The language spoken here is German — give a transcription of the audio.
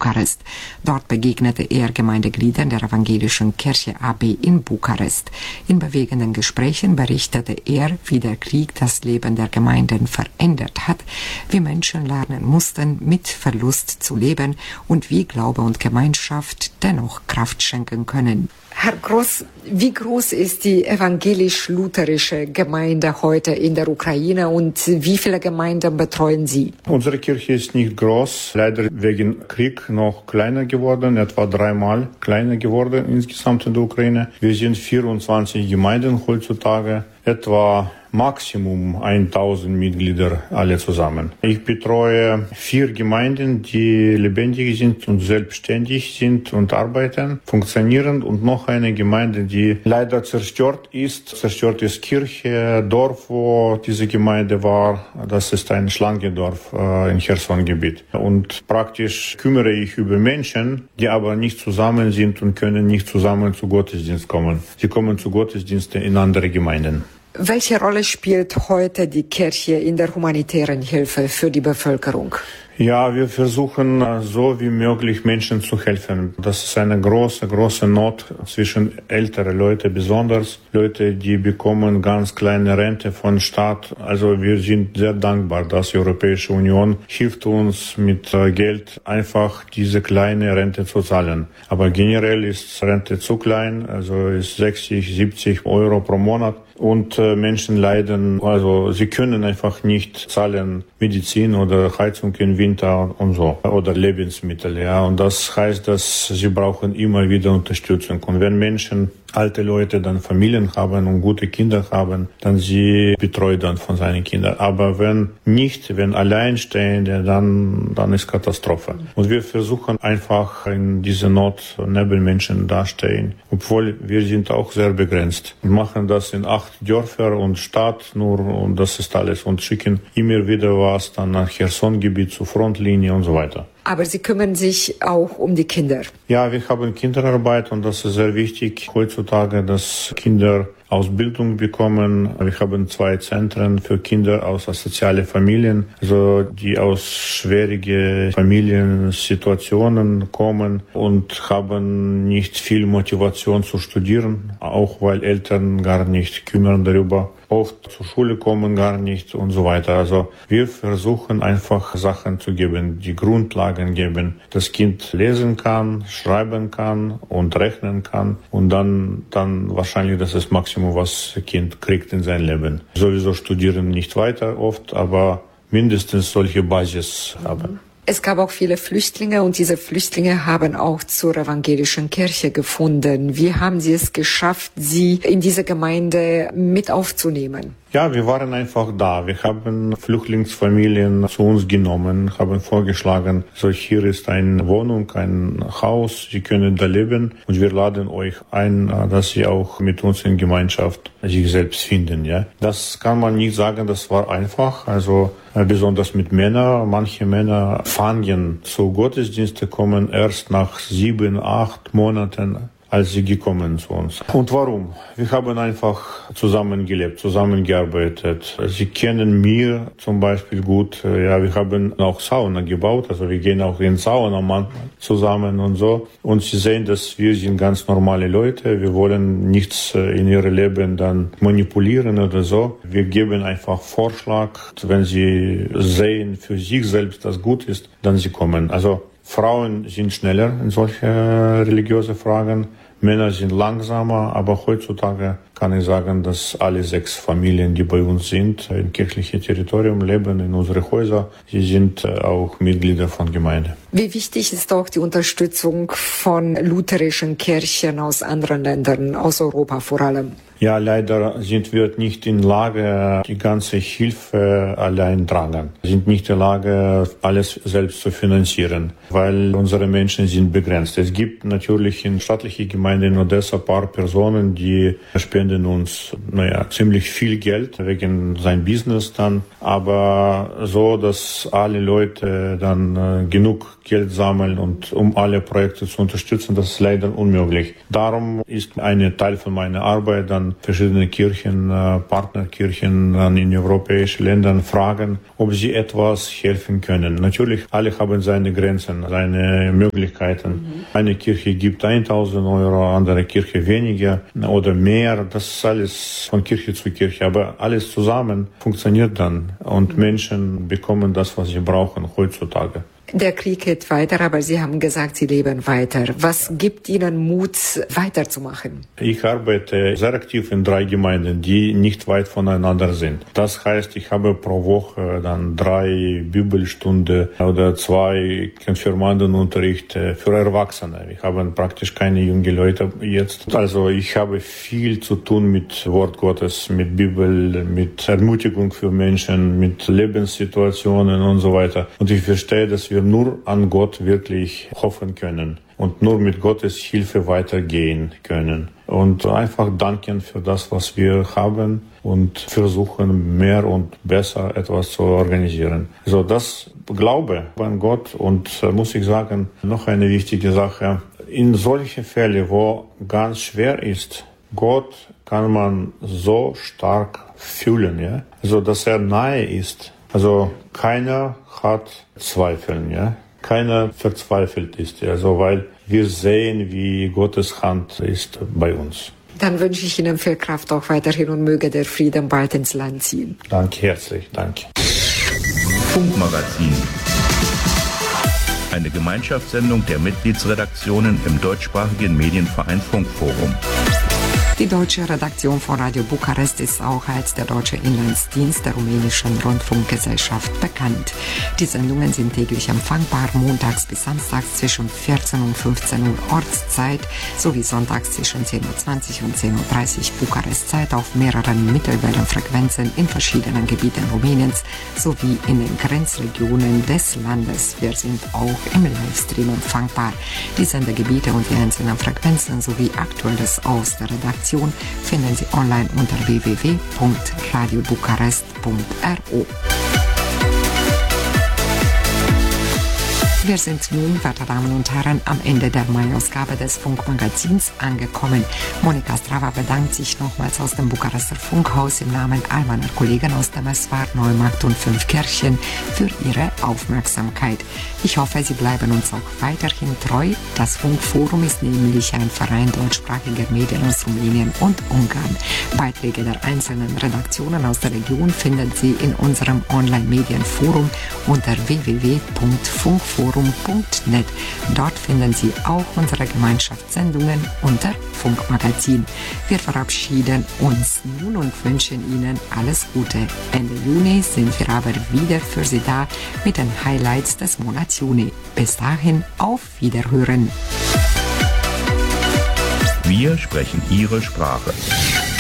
Bukarest. Dort begegnete er Gemeindegliedern der Evangelischen Kirche AB in Bukarest. In bewegenden Gesprächen berichtete er, wie der Krieg das Leben der Gemeinden verändert hat, wie Menschen lernen mussten, mit Verlust zu leben und wie Glaube und Gemeinschaft dennoch Kraft schenken können. Herr Groß, wie groß ist die evangelisch-lutherische Gemeinde heute in der Ukraine und wie viele Gemeinden betreuen Sie? Unsere Kirche ist nicht groß, leider wegen Krieg noch kleiner geworden, etwa 3-mal kleiner geworden insgesamt in der Ukraine. Wir sind 24 Gemeinden heutzutage, etwa Maximum 1000 Mitglieder alle zusammen. Ich betreue 4 Gemeinden, die lebendig sind und selbstständig sind und arbeiten, funktionieren, und noch eine Gemeinde, die leider zerstört ist. Zerstört ist Kirche, Dorf, wo diese Gemeinde war. Das ist ein Schlangendorf im Cherson-Gebiet. Und praktisch kümmere ich über Menschen, die aber nicht zusammen sind und können nicht zusammen zu Gottesdienst kommen. Sie kommen zu Gottesdiensten in andere Gemeinden. Welche Rolle spielt heute die Kirche in der humanitären Hilfe für die Bevölkerung? Ja, wir versuchen so wie möglich Menschen zu helfen. Das ist eine große Not zwischen älteren Leuten, besonders Leute, die bekommen ganz kleine Rente von Staat. Also wir sind sehr dankbar, dass die Europäische Union hilft uns mit Geld einfach diese kleine Rente zu zahlen. Aber generell ist Rente zu klein, also ist 60, 70 Euro pro Monat. Und Menschen leiden, also sie können einfach nicht zahlen Medizin oder Heizung im Winter und so oder Lebensmittel, ja. Und das heißt, dass sie brauchen immer wieder Unterstützung. Und wenn Menschen, alte Leute dann Familien haben und gute Kinder haben, dann sie betreut dann von seinen Kindern. Aber wenn Alleinstehende, dann ist Katastrophe. Und wir versuchen einfach in dieser Not neben Menschen dastehen, obwohl wir sind auch sehr begrenzt. Wir machen das in 8 Dörfer und Stadt nur, und das ist alles, und schicken immer wieder was dann nach Cherson-Gebiet zur Frontlinie und so weiter. Aber Sie kümmern sich auch um die Kinder. Ja, wir haben Kinderarbeit, und das ist sehr wichtig heutzutage, dass Kinder Ausbildung bekommen. Wir haben 2 Zentren für Kinder aus sozialen Familien, also die aus schwierigen Familiensituationen kommen und haben nicht viel Motivation zu studieren, auch weil Eltern gar nicht kümmern darüber, oft zur Schule kommen gar nicht und so weiter. Also wir versuchen einfach Sachen zu geben, die Grundlagen geben, das Kind lesen kann, schreiben kann und rechnen kann, und dann wahrscheinlich das ist Maximum, was das Kind kriegt in sein Leben. Sowieso studieren nicht weiter oft, aber mindestens solche Basis haben. Es gab auch viele Flüchtlinge, und diese Flüchtlinge haben auch zur evangelischen Kirche gefunden. Wie haben Sie es geschafft, sie in diese Gemeinde mit aufzunehmen? Ja, wir waren einfach da. Wir haben Flüchtlingsfamilien zu uns genommen, haben vorgeschlagen, so hier ist eine Wohnung, ein Haus, Sie können da leben, und wir laden euch ein, dass Sie auch mit uns in Gemeinschaft sich selbst finden. Ja, das kann man nicht sagen, das war einfach. Also besonders mit Männern. Manche Männer fangen zu Gottesdiensten, kommen erst nach 7, 8 Monaten, als sie gekommen zu uns. Und warum? Wir haben einfach zusammengelebt, zusammengearbeitet. Sie kennen mir zum Beispiel gut. Ja, wir haben auch Sauna gebaut, also wir gehen auch in Sauna manchmal zusammen und so. Und sie sehen, dass wir sind ganz normale Leute. Wir wollen nichts in ihrem Leben dann manipulieren oder so. Wir geben einfach Vorschlag. Wenn sie sehen für sich selbst, dass gut ist, dann sie kommen. Also Frauen sind schneller in solche religiöse Fragen. Männer sind langsamer, aber heutzutage kann ich sagen, dass alle 6 Familien, die bei uns sind, im kirchlichen Territorium leben, in unseren Häusern, sie sind auch Mitglieder von Gemeinden. Wie wichtig ist auch die Unterstützung von lutherischen Kirchen aus anderen Ländern, aus Europa vor allem? Ja, leider sind wir nicht in Lage, die ganze Hilfe allein tragen. Wir sind nicht in Lage, alles selbst zu finanzieren, weil unsere Menschen sind begrenzt. Es gibt natürlich in staatlichen Gemeinden Gemeinde in Odessa ein paar Personen, die spenden uns, ziemlich viel Geld wegen sein Business dann. Aber so, dass alle Leute dann genug Geld sammeln und um alle Projekte zu unterstützen, das ist leider unmöglich. Darum ist ein Teil von meiner Arbeit dann verschiedene Kirchen, Partnerkirchen dann in europäischen Ländern fragen, ob sie etwas helfen können. Natürlich, alle haben seine Grenzen, seine Möglichkeiten. Eine Kirche gibt 1.000 Euro, andere Kirche weniger oder mehr. Das ist alles von Kirche zu Kirche. Aber alles zusammen funktioniert dann und Menschen bekommen das, was sie brauchen heutzutage. Der Krieg geht weiter, aber Sie haben gesagt, Sie leben weiter. Was gibt Ihnen Mut, weiterzumachen? Ich arbeite sehr aktiv in 3 Gemeinden, die nicht weit voneinander sind. Das heißt, ich habe pro Woche dann 3 Bibelstunden oder 2 Konfirmandenunterricht für Erwachsene. Wir haben praktisch keine jungen Leute jetzt. Also ich habe viel zu tun mit Wort Gottes, mit Bibel, mit Ermutigung für Menschen, mit Lebenssituationen und so weiter. Und ich verstehe, dass wir nur an Gott wirklich hoffen können und nur mit Gottes Hilfe weitergehen können. Und einfach danken für das, was wir haben und versuchen, mehr und besser etwas zu organisieren. Also das Glaube an Gott und muss ich sagen, noch eine wichtige Sache. In solchen Fällen, wo ganz schwer ist, Gott kann man so stark fühlen, ja? Also dass er nahe ist. Also keiner hat Zweifeln, ja. Keiner verzweifelt ist, ja. Also weil wir sehen, wie Gottes Hand ist bei uns. Dann wünsche ich Ihnen viel Kraft auch weiterhin und möge der Frieden bald ins Land ziehen. Danke, herzlich, danke. Funkmagazin. Eine Gemeinschaftssendung der Mitgliedsredaktionen im deutschsprachigen Medienverein Funkforum. Die deutsche Redaktion von Radio Bukarest ist auch als der Deutsche Inlandsdienst der rumänischen Rundfunkgesellschaft bekannt. Die Sendungen sind täglich empfangbar, montags bis samstags zwischen 14 und 15 Uhr Ortszeit sowie sonntags zwischen 10.20 Uhr und 10.30 Uhr Bukarestzeit auf mehreren Mittelwellenfrequenzen in verschiedenen Gebieten Rumäniens sowie in den Grenzregionen des Landes. Wir sind auch im Livestream empfangbar. Die Sendegebiete und die einzelnen Frequenzen sowie Aktuelles aus der Redaktion finden Sie online unter www.radiobukarest.ro. Wir sind nun, werte Damen und Herren, am Ende der Mai-Ausgabe des Funkmagazins angekommen. Monika Strava bedankt sich nochmals aus dem Bukarester Funkhaus im Namen all meiner Kollegen aus dem SWR, Neumarkt und Fünfkirchen für ihre Aufmerksamkeit. Ich hoffe, Sie bleiben uns auch weiterhin treu. Das Funkforum ist nämlich ein Verein deutschsprachiger Medien aus Rumänien und Ungarn. Beiträge der einzelnen Redaktionen aus der Region finden Sie in unserem Online-Medienforum unter www.funkforum.net. Dort finden Sie auch unsere Gemeinschaftssendungen unter Funkmagazin. Wir verabschieden uns nun und wünschen Ihnen alles Gute. Ende Juni sind wir aber wieder für Sie da mit den Highlights des Monats Juni. Bis dahin, auf Wiederhören. Wir sprechen Ihre Sprache.